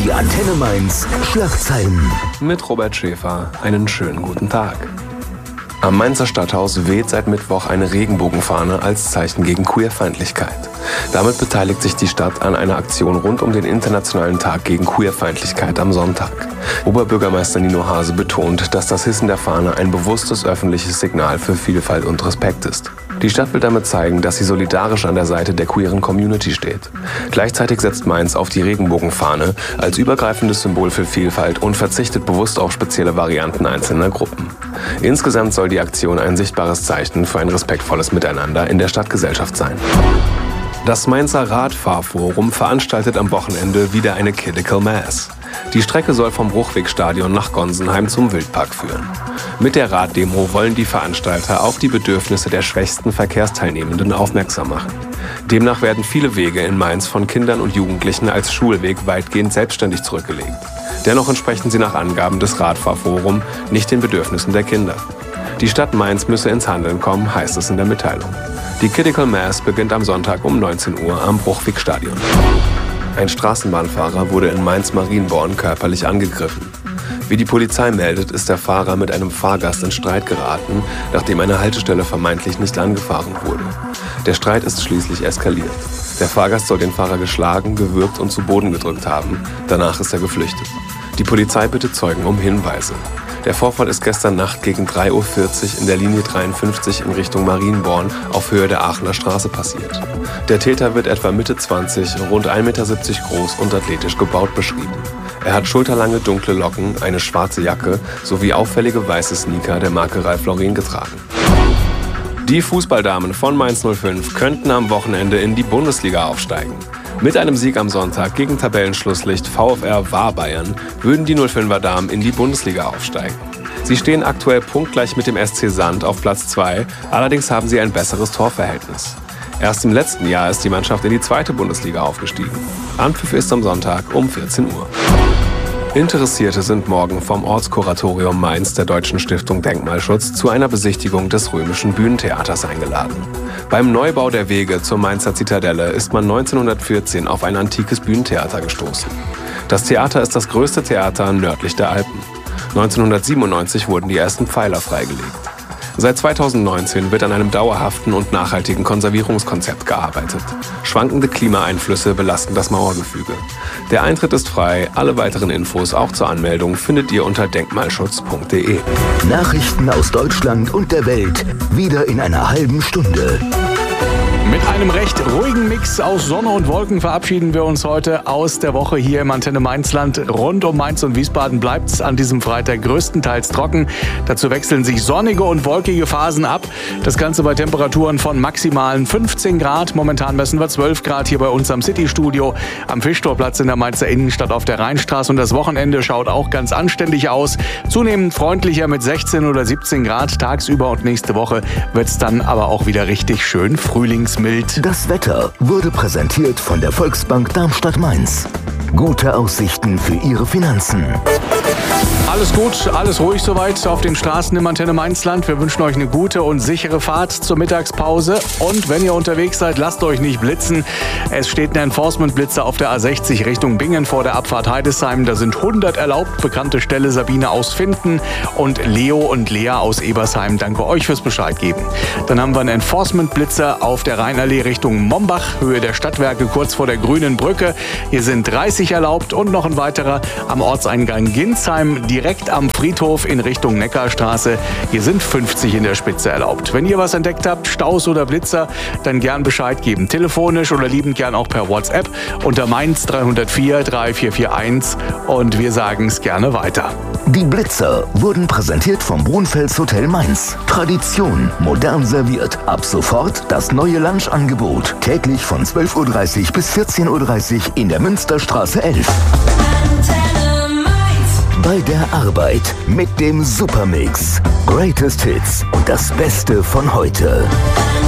Die Antenne Mainz Schlagzeilen. Mit Robert Schäfer, einen schönen guten Tag. Am Mainzer Stadthaus weht seit Mittwoch eine Regenbogenfahne als Zeichen gegen Queerfeindlichkeit. Damit beteiligt sich die Stadt an einer Aktion rund um den Internationalen Tag gegen Queerfeindlichkeit am Sonntag. Oberbürgermeister Nino Hase betont, dass das Hissen der Fahne ein bewusstes öffentliches Signal für Vielfalt und Respekt ist. Die Stadt will damit zeigen, dass sie solidarisch an der Seite der queeren Community steht. Gleichzeitig setzt Mainz auf die Regenbogenfahne als übergreifendes Symbol für Vielfalt und verzichtet bewusst auf spezielle Varianten einzelner Gruppen. Insgesamt soll die Aktion ein sichtbares Zeichen für ein respektvolles Miteinander in der Stadtgesellschaft sein. Das Mainzer Radfahrforum veranstaltet am Wochenende wieder eine Critical Mass. Die Strecke soll vom Bruchwegstadion nach Gonsenheim zum Wildpark führen. Mit der Raddemo wollen die Veranstalter auf die Bedürfnisse der schwächsten Verkehrsteilnehmenden aufmerksam machen. Demnach werden viele Wege in Mainz von Kindern und Jugendlichen als Schulweg weitgehend selbstständig zurückgelegt. Dennoch entsprechen sie nach Angaben des Radfahrforum nicht den Bedürfnissen der Kinder. Die Stadt Mainz müsse ins Handeln kommen, heißt es in der Mitteilung. Die Critical Mass beginnt am Sonntag um 19 Uhr am Bruchwegstadion. Ein Straßenbahnfahrer wurde in Mainz-Marienborn körperlich angegriffen. Wie die Polizei meldet, ist der Fahrer mit einem Fahrgast in Streit geraten, nachdem eine Haltestelle vermeintlich nicht angefahren wurde. Der Streit ist schließlich eskaliert. Der Fahrgast soll den Fahrer geschlagen, gewürgt und zu Boden gedrückt haben. Danach ist er geflüchtet. Die Polizei bittet Zeugen um Hinweise. Der Vorfall ist gestern Nacht gegen 3:40 Uhr in der Linie 53 in Richtung Marienborn auf Höhe der Aachener Straße passiert. Der Täter wird etwa Mitte 20, rund 1,70 Meter groß und athletisch gebaut beschrieben. Er hat schulterlange dunkle Locken, eine schwarze Jacke sowie auffällige weiße Sneaker der Marke Ralph Lauren getragen. Die Fußballdamen von Mainz 05 könnten am Wochenende in die Bundesliga aufsteigen. Mit einem Sieg am Sonntag gegen Tabellenschlusslicht VfR Wahrbayern würden die 05er Damen in die Bundesliga aufsteigen. Sie stehen aktuell punktgleich mit dem SC Sand auf Platz 2, allerdings haben sie ein besseres Torverhältnis. Erst im letzten Jahr ist die Mannschaft in die zweite Bundesliga aufgestiegen. Anpfiff ist am Sonntag um 14 Uhr. Interessierte sind morgen vom Ortskuratorium Mainz der Deutschen Stiftung Denkmalschutz zu einer Besichtigung des Römischen Bühnentheaters eingeladen. Beim Neubau der Wege zur Mainzer Zitadelle ist man 1914 auf ein antikes Bühnentheater gestoßen. Das Theater ist das größte Theater nördlich der Alpen. 1997 wurden die ersten Pfeiler freigelegt. Seit 2019 wird an einem dauerhaften und nachhaltigen Konservierungskonzept gearbeitet. Schwankende Klimaeinflüsse belasten das Mauergefüge. Der Eintritt ist frei. Alle weiteren Infos auch zur Anmeldung findet ihr unter denkmalschutz.de. Nachrichten aus Deutschland und der Welt wieder in einer halben Stunde. Mit einem recht ruhigen Mix aus Sonne und Wolken verabschieden wir uns heute aus der Woche hier im Antenne Mainzland. Rund um Mainz und Wiesbaden bleibt es an diesem Freitag größtenteils trocken. Dazu wechseln sich sonnige und wolkige Phasen ab. Das Ganze bei Temperaturen von maximalen 15 Grad. Momentan messen wir 12 Grad hier bei uns am City-Studio, am Fischtorplatz in der Mainzer Innenstadt auf der Rheinstraße. Und das Wochenende schaut auch ganz anständig aus. Zunehmend freundlicher mit 16 oder 17 Grad tagsüber. Und nächste Woche wird es dann aber auch wieder richtig schön frühlingsmild. Das Wetter wurde präsentiert von der Volksbank Darmstadt-Mainz. Gute Aussichten für Ihre Finanzen. Alles gut, alles ruhig soweit auf den Straßen im Antenne Mainzland. Wir wünschen euch eine gute und sichere Fahrt zur Mittagspause. Und wenn ihr unterwegs seid, lasst euch nicht blitzen. Es steht ein Enforcement-Blitzer auf der A60 Richtung Bingen vor der Abfahrt Heidesheim. Da sind 100 erlaubt. Bekannte Stelle Sabine aus Finden und Leo und Lea aus Ebersheim. Danke euch fürs Bescheid geben. Dann haben wir einen Enforcement-Blitzer auf der Rheinallee Richtung Mombach, Höhe der Stadtwerke, kurz vor der Grünen Brücke. Hier sind 30 erlaubt und noch ein weiterer am Ortseingang Ginsheim, direkt am Friedhof in Richtung Neckarstraße. Hier sind 50 in der Spitze erlaubt. Wenn ihr was entdeckt habt, Staus oder Blitzer, dann gern Bescheid geben. Telefonisch oder liebend gern auch per WhatsApp unter Mainz 304 3441 und wir sagen es gerne weiter. Die Blitzer wurden präsentiert vom Brunfels Hotel Mainz. Tradition, modern serviert. Ab sofort das neue Lunchangebot. Täglich von 12:30 Uhr bis 14:30 Uhr in der Münsterstraße 11. Bei der Arbeit mit dem Supermix. Greatest Hits und das Beste von heute.